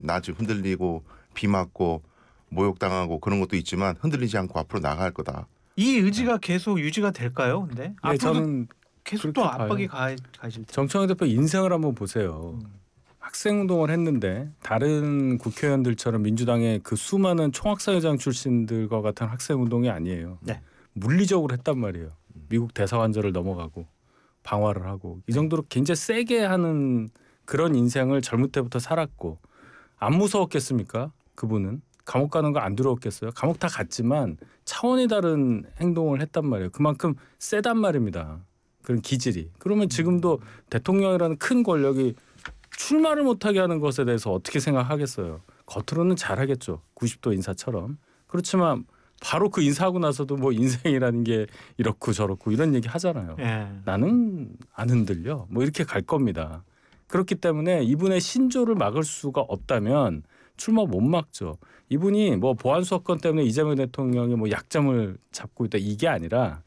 나 지금 흔들리고 비 맞고 모욕당하고 그런 것도 있지만 흔들리지 않고 앞으로 나갈 거다. 이 의지가 계속 유지가 될까요? 근데 네, 앞으로도 저는 계속 또 그렇게 압박이 봐요. 가질 때. 정청래 대표 인생을 한번 보세요. 학생운동을 했는데 다른 국회의원들처럼 민주당의 그 수많은 총학사회장 출신들과 같은 학생운동이 아니에요. 네. 물리적으로 했단 말이에요. 미국 대사관절을 넘어가고 방화를 하고 이 정도로 굉장히 세게 하는 그런 인생을 젊을 때부터 살았고 안 무서웠겠습니까? 그분은 감옥 가는 거 안 두려웠겠어요? 감옥 다 갔지만 차원이 다른 행동을 했단 말이에요. 그만큼 세단 말입니다. 그런 기질이. 그러면 지금도 대통령이라는 큰 권력이 출마를 못하게 하는 것에 대해서 어떻게 생각하겠어요? 겉으로는 잘하겠죠. 90도 인사처럼. 그렇지만 바로 그 인사하고 나서도 뭐 인생이라는 게 이렇고 저렇고 이런 얘기 하잖아요. 예. 나는 안 흔들려. 뭐 이렇게 갈 겁니다. 그렇기 때문에 이분의 신조를 막을 수가 없다면 출마 못 막죠. 이분이 뭐 보안수사권 때문에 이재명 대통령이 뭐 약점을 잡고 있다 이게 아니라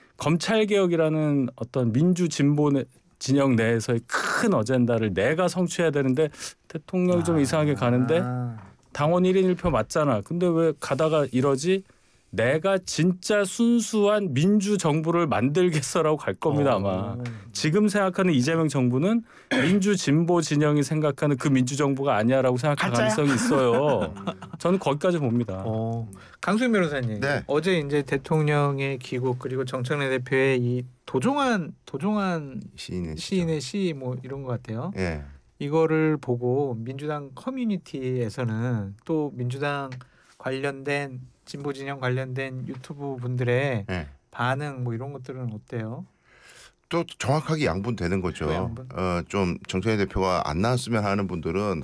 검찰개혁이라는 어떤 민주진보 진영 내에서의 큰 어젠다를 내가 성취해야 되는데 대통령이 좀 이상하게 가는데 당원 1인 1표 맞잖아. 근데 왜 가다가 이러지? 내가 진짜 순수한 민주정부를 만들겠어라고 갈 겁니다 아마. 지금 생각하는 이재명 정부는 민주진보 진영이 생각하는 그 민주정부가 아니야라고 생각할 가짜야? 가능성이 있어요. 저는 거기까지 봅니다. 강수영 변호사님, 네. 어제 이제 대통령의 귀국 그리고 정청래 대표의 이 도종환 시인의 시 뭐 이런 것 같아요. 예. 이거를 보고 민주당 커뮤니티에서는 또 민주당 관련된 진보 진영 관련된 유튜브 분들의 예. 반응 뭐 이런 것들은 어때요? 또 정확하게 양분되는 거죠. 왜 양분? 좀 정청래 대표가 안 나왔으면 하는 분들은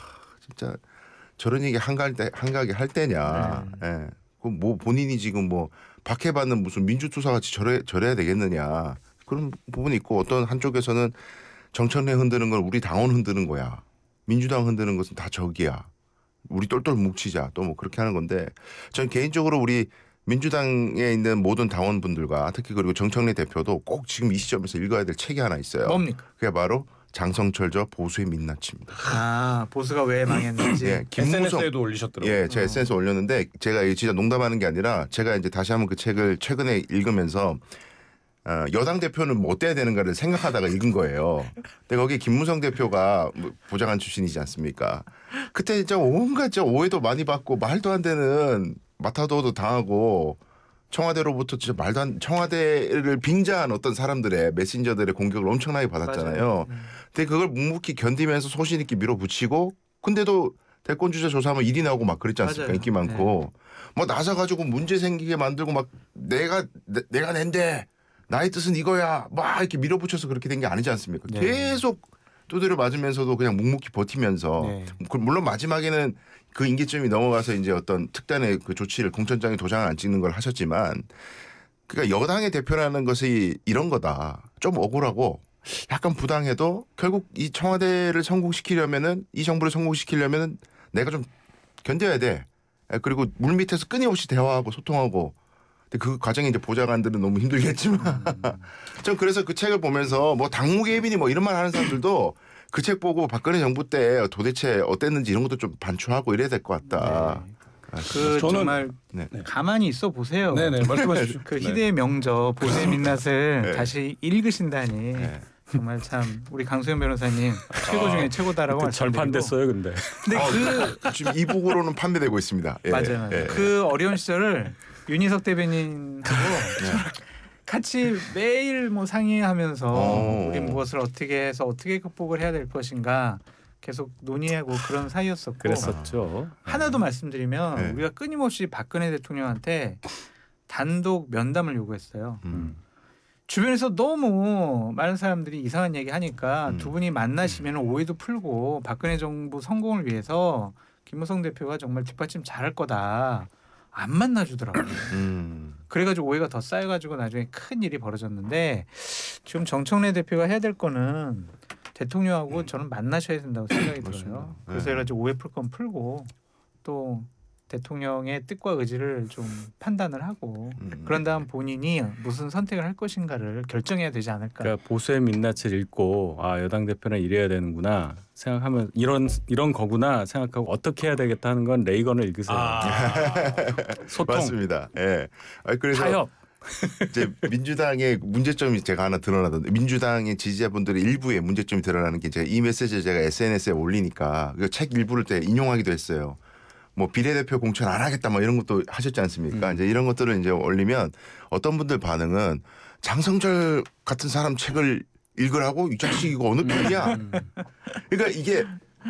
진짜 저런 얘기 한가하게 할 때냐. 예. 그 뭐 본인이 지금 뭐 박해받는 무슨 민주투사 같이 저래야 되겠느냐. 그런 부분이 있고 어떤 한쪽에서는 정청래 흔드는 건 우리 당원 흔드는 거야. 민주당 흔드는 것은 다 적이야. 우리 똘똘 뭉치자 또 뭐 그렇게 하는 건데 전 개인적으로 우리 민주당에 있는 모든 당원분들과 특히 그리고 정청래 대표도 꼭 지금 이 시점에서 읽어야 될 책이 하나 있어요. 뭡니까? 그게 바로 장성철 저 보수의 민낯입니다. 보수가 왜 망했는지. 예, 김무성 SNS에도 올리셨더라고요. 예, 제가 SNS에 올렸는데 제가 진짜 농담하는 게 아니라 제가 이제 다시 한번 그 책을 최근에 읽으면서 여당 대표는 뭐 어때야 되는가를 생각하다가 읽은 거예요. 근데 거기 김무성 대표가 보좌관 출신이지 않습니까? 그때 진짜 온갖 오해도 많이 받고 말도 안 되는 마타도도 당하고 청와대로부터 진짜 말도 안 청와대를 빙자한 어떤 사람들의 메신저들의 공격을 엄청나게 받았잖아요. 근데 그걸 묵묵히 견디면서 소신 있게 밀어붙이고 근데도 대권 주자 조사하면 일이 나오고 막 그랬지 않습니까? 맞아요. 인기 많고 뭐 나서가지고 문제 생기게 만들고 막 내가 낸데 나의 뜻은 이거야 막 이렇게 밀어붙여서 그렇게 된 게 아니지 않습니까? 네. 계속 두드려 맞으면서도 그냥 묵묵히 버티면서 네. 물론 마지막에는 그 임기점이 넘어가서 이제 어떤 특단의 그 조치를 공천장에 도장을 안 찍는 걸 하셨지만 그러니까 여당의 대표라는 것이 이런 거다. 좀 억울하고 약간 부당해도 결국 이 청와대를 성공시키려면은 이 정부를 성공시키려면은 내가 좀 견뎌야 돼. 그리고 물밑에서 끊임없이 대화하고 소통하고 근데 그 과정에 이제 보좌관들은 너무 힘들겠지만 전 그래서 그 책을 보면서 뭐 당무개입이니 뭐 이런 말 하는 사람들도 그 책 보고 박근혜 정부 때 도대체 어땠는지 이런 것도 좀 반추하고 이래야 될 것 같다. 그 저는- 정말 네. 가만히 있어 보세요. 네네 말씀하십시오. 그 희대의 명저 보수의 민낯을 네. 다시 읽으신다니 네. 정말 참 우리 강수영 변호사님 최고 중에 최고다라고 그 말씀드리고. 절판됐어요 근데. 근데 지금 이북으로는 판매되고 있습니다. 예. 맞아요. 예. 그 어려운 시절을 윤희석 대변인하고 같이 매일 뭐 상의하면서 우리 무엇을 어떻게 해서 어떻게 극복을 해야 될 것인가 계속 논의하고 그런 사이였었고 그랬었죠. 하나 더 말씀드리면 네. 우리가 끊임없이 박근혜 대통령한테 단독 면담을 요구했어요. 주변에서 너무 많은 사람들이 이상한 얘기 하니까 두 분이 만나시면 오해도 풀고 박근혜 정부 성공을 위해서 김무성 대표가 정말 뒷받침 잘할 거다. 안 만나주더라고요. 그래가지고 오해가 더 쌓여가지고 나중에 큰 일이 벌어졌는데 지금 정청래 대표가 해야 될 거는 대통령하고 저는 만나셔야 된다고 생각이 들어요. 그래서 해가지고 오해 풀 건 풀고 또 대통령의 뜻과 의지를 좀 판단을 하고 그런 다음 본인이 무슨 선택을 할 것인가를 결정해야 되지 않을까. 그러니까 보수의 민낯을 읽고 아 여당 대표는 이래야 되는구나 생각하면 이런 거구나 생각하고 어떻게 해야 되겠다 하는 건 레이건을 읽으세요. 소통, 맞습니다. 예. 그래서 타협. 이제 민주당의 문제점이 제가 하나 드러나던데 민주당의 지지자분들의 일부의 문제점이 드러나는 게 제가 이 메시지를 제가 SNS에 올리니까 그 책 일부를 때 인용하기도 했어요. 뭐 비례대표 공천 안 하겠다 뭐 이런 것도 하셨지 않습니까? 이제 이런 것들을 이제 올리면 어떤 분들 반응은 장성철 같은 사람 책을 읽으라고 이 자식 이거 어느 편이야? 그러니까 이게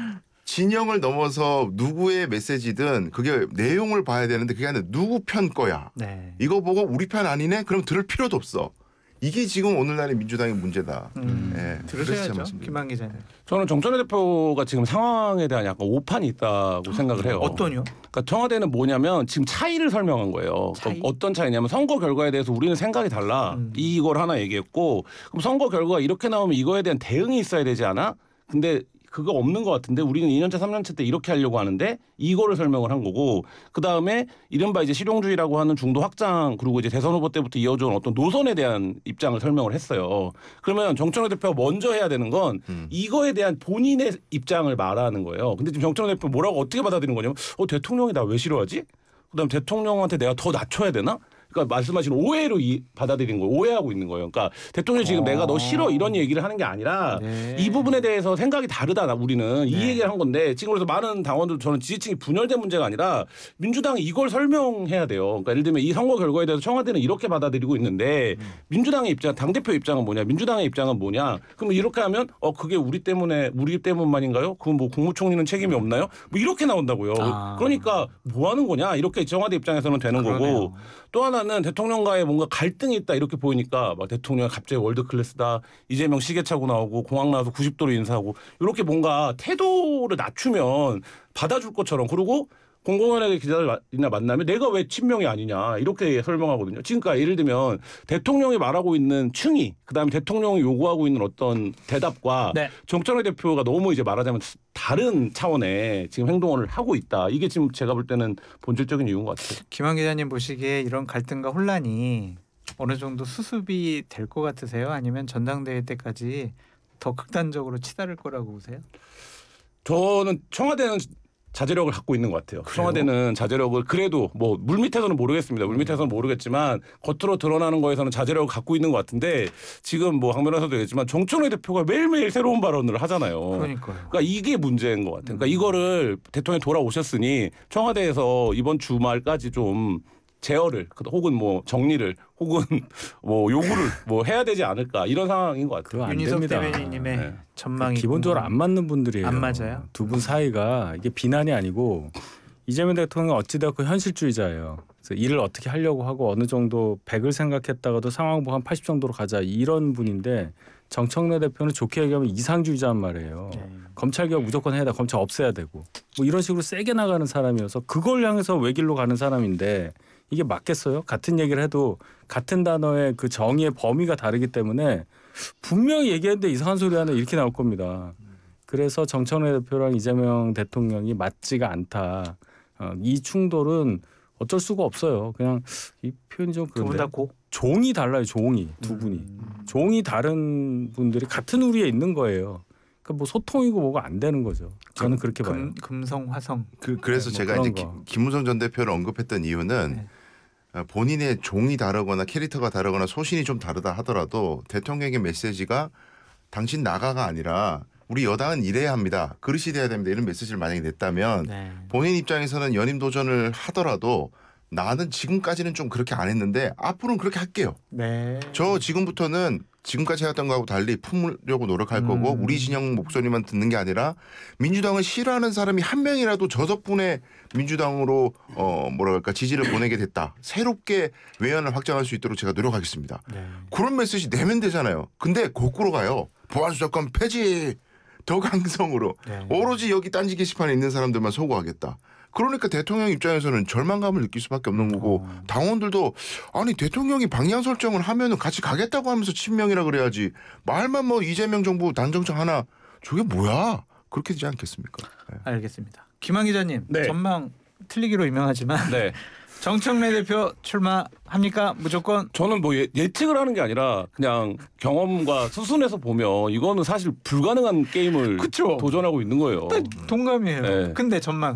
진영을 넘어서 누구의 메시지든 그게 내용을 봐야 되는데 그게 아니라 누구 편 거야. 네. 이거 보고 우리 편 아니네? 그럼 들을 필요도 없어. 이게 지금 오늘날의 민주당의 문제다. 예, 그래서 제가 들으셔야죠. 말씀드립니다. 김한 기자님. 저는 정천회 대표가 지금 상황에 대한 약간 오판이 있다고 생각을 해요. 어떤요? 그러니까 청와대는 뭐냐면 지금 차이를 설명한 거예요. 차이? 그러니까 어떤 차이냐면 선거 결과에 대해서 우리는 생각이 달라. 이걸 하나 얘기했고 그럼 선거 결과가 이렇게 나오면 이거에 대한 대응이 있어야 되지 않아? 근데 그거 없는 것 같은데 우리는 2년차 3년차 때 이렇게 하려고 하는데 이거를 설명을 한 거고 그다음에 이른바 이제 실용주의라고 하는 중도 확장 그리고 이제 대선 후보 때부터 이어져온 어떤 노선에 대한 입장을 설명을 했어요. 그러면 정청래 대표가 먼저 해야 되는 건 이거에 대한 본인의 입장을 말하는 거예요. 근데 지금 정청래 대표 뭐라고 어떻게 받아들이는 거냐면 대통령이 나 왜 싫어하지? 그다음 대통령한테 내가 더 낮춰야 되나? 그러니까 말씀하신 오해로 받아들이는 거예요. 오해하고 있는 거예요. 그러니까 대통령이 지금 내가 너 싫어 이런 얘기를 하는 게 아니라 네. 이 부분에 대해서 생각이 다르다. 우리는 이 얘기를 한 건데 지금 그래서 많은 당원들 저는 지지층이 분열된 문제가 아니라 민주당이 이걸 설명해야 돼요. 그러니까 예를 들면 이 선거 결과에 대해서 청와대는 이렇게 받아들이고 있는데 민주당의 입장, 당대표 입장은 뭐냐? 민주당의 입장은 뭐냐? 그럼 이렇게 하면 그게 우리 때문만인가요? 그럼 뭐 국무총리는 책임이 없나요? 뭐 이렇게 나온다고요. 그러니까 뭐 하는 거냐? 이렇게 청와대 입장에서는 되는 거고 또 하나는 대통령과의 뭔가 갈등이 있다 이렇게 보이니까 막 대통령이 갑자기 월드 클래스다 이재명 시계 차고 나오고 공항 나와서 90도로 인사하고 이렇게 뭔가 태도를 낮추면 받아줄 것처럼 그리고 공공연하게 기자들이나 만나면 내가 왜 친명이 아니냐 이렇게 설명하거든요. 지금까지 예를 들면 대통령이 말하고 있는 충의 그다음에 대통령이 요구하고 있는 어떤 대답과 네. 정청래 대표가 너무 이제 말하자면 다른 차원의 지금 행동을 하고 있다. 이게 지금 제가 볼 때는 본질적인 이유인 것 같아요. 김한 기자님 보시기에 이런 갈등과 혼란이 어느 정도 수습이 될 것 같으세요? 아니면 전당대회 때까지 더 극단적으로 치달을 거라고 보세요? 저는 청와대는 자제력을 갖고 있는 것 같아요. 그래요? 청와대는 자제력을 그래도 뭐 물밑에서는 모르겠습니다. 물밑에서는 모르겠지만 겉으로 드러나는 거에서는 자제력을 갖고 있는 것 같은데 지금 뭐 강 변호사도 얘기했지만 정청래 대표가 매일매일 새로운 발언을 하잖아요. 그러니까요. 그러니까 이게 문제인 것 같아요. 그러니까 이거를 대통령이 돌아오셨으니 청와대에서 이번 주말까지 좀 제어를 혹은 뭐 정리를 혹은 뭐 요구를 뭐 해야 되지 않을까 이런 상황인 것 같아요. 그거 안 윤희석 됩니다. 대변인님의 네. 전망이 기본적으로 안 맞는 분들이에요. 안 맞아요? 두 분 사이가 이게 비난이 아니고 이재명 대통령은 어찌되었고 현실주의자예요. 그래서 일을 어떻게 하려고 하고 어느 정도 100을 생각했다가도 상황 보고 한 80 정도로 가자 이런 분인데 정청래 대표는 좋게 얘기하면 이상주의자란 말이에요. 네. 검찰개혁 무조건 해야 돼. 검찰 없애야 되고 뭐 이런 식으로 세게 나가는 사람이어서 그걸 향해서 외길로 가는 사람인데 이게 맞겠어요? 같은 얘기를 해도 같은 단어의 그 정의의 범위가 다르기 때문에 분명히 얘기했는데 이상한 소리 하나 이렇게 나올 겁니다. 그래서 정청래 대표랑 이재명 대통령이 맞지가 않다. 이 충돌은 어쩔 수가 없어요. 그냥 이 표현이 좀 두 분 그런데 다 고. 종이 달라요. 종이 두 분이. 종이 다른 분들이 같은 우리에 있는 거예요. 그러니까 뭐 소통이고 뭐가 안 되는 거죠. 저는 그렇게 봐요. 금성 화성. 그래서 뭐 제가 그런 이제 거. 김무성 전 대표를 언급했던 이유는 네. 본인의 종이 다르거나 캐릭터가 다르거나 소신이 좀 다르다 하더라도 대통령의 메시지가 당신 나가가 아니라 우리 여당은 이래야 합니다. 그릇이 돼야 됩니다. 이런 메시지를 만약에 냈다면 네. 본인 입장에서는 연임 도전을 하더라도 나는 지금까지는 좀 그렇게 안 했는데 앞으로는 그렇게 할게요. 네. 저 지금부터는 지금까지 해왔던 거하고 달리 품으려고 노력할 거고 우리 진영 목소리만 듣는 게 아니라 민주당을 싫어하는 사람이 한 명이라도 저 덕분에 민주당으로 뭐랄까 지지를 보내게 됐다. 새롭게 외연을 확장할 수 있도록 제가 노력하겠습니다. 네. 그런 메시지 내면 되잖아요. 근데 거꾸로 가요. 보안수사권 폐지 더 강성으로 네. 오로지 여기 딴지 게시판에 있는 사람들만 소구하겠다. 그러니까 대통령 입장에서는 절망감을 느낄 수밖에 없는 거고 당원들도 아니 대통령이 방향 설정을 하면은 같이 가겠다고 하면서 친명이라 그래야지 말만 뭐 이재명 정부 단정청 하나 저게 뭐야 그렇게 되지 않겠습니까? 네. 알겠습니다. 김한 기자님 네. 전망 틀리기로 유명하지만 네. 정청래 대표 출마합니까? 무조건. 저는 뭐 예측을 하는 게 아니라 그냥 경험과 수순에서 보면 이거는 사실 불가능한 게임을 그쵸. 도전하고 있는 거예요. 동감이에요. 네. 근데 전망